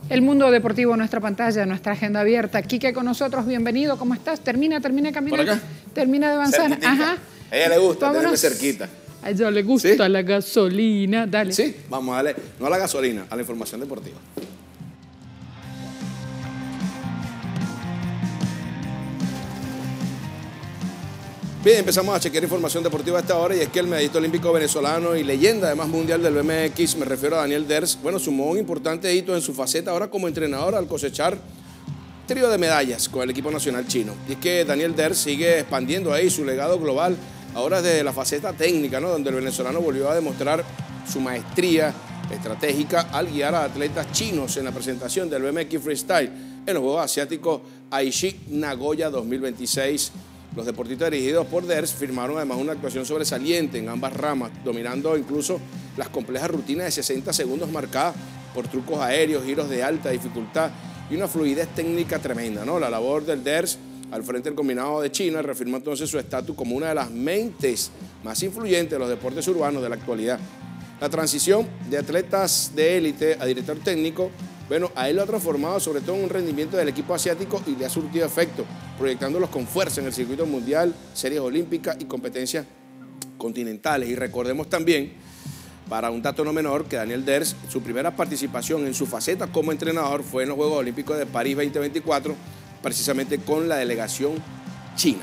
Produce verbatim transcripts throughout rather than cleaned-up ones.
El mundo deportivo en nuestra pantalla, nuestra agenda abierta. Quique con nosotros, bienvenido, ¿cómo estás? Termina, termina de caminar. ¿Por acá? Termina de avanzar. Cerquitica. Ajá. A ella le gusta, Vámonos. tenerme cerquita. A ella le gusta ¿Sí? la gasolina, dale. Sí, vamos a darle, no a la gasolina, a la información deportiva. Bien, empezamos a chequear información deportiva a esta hora y es que el medallista olímpico venezolano y leyenda además mundial del B M X, me refiero a Daniel Ders, bueno, sumó un importante hito en su faceta ahora como entrenador al cosechar trío de medallas con el equipo nacional chino. Y es que Daniel Ders sigue expandiendo ahí su legado global, ahora desde la faceta técnica, ¿no? Donde el venezolano volvió a demostrar su maestría estratégica al guiar a atletas chinos en la presentación del B M X Freestyle en los Juegos Asiáticos Aichi Nagoya dos mil veintiséis. Los deportistas dirigidos por Ders firmaron además una actuación sobresaliente en ambas ramas, dominando incluso las complejas rutinas de sesenta segundos marcadas por trucos aéreos, giros de alta dificultad y una fluidez técnica tremenda, ¿no? La labor del Ders al frente del combinado de China reafirmó entonces su estatus como una de las mentes más influyentes de los deportes urbanos de la actualidad. La transición de atletas de élite a director técnico, bueno, a él lo ha transformado sobre todo en un rendimiento del equipo asiático y le ha surtido efecto, proyectándolos con fuerza en el circuito mundial, series olímpicas y competencias continentales. Y recordemos también, para un dato no menor, que Daniel Ders, su primera participación en su faceta como entrenador fue en los Juegos Olímpicos de París veinte veinticuatro, precisamente con la delegación china.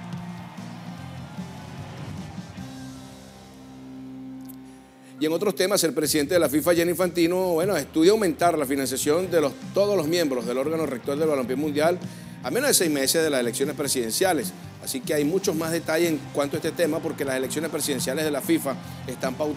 Y en otros temas, el presidente de la FIFA, Gianni Infantino, bueno, estudia aumentar la financiación de los, todos los miembros del órgano rector del Balompié Mundial a menos de seis meses de las elecciones presidenciales. Así que hay muchos más detalles en cuanto a este tema porque las elecciones presidenciales de la FIFA están pautadas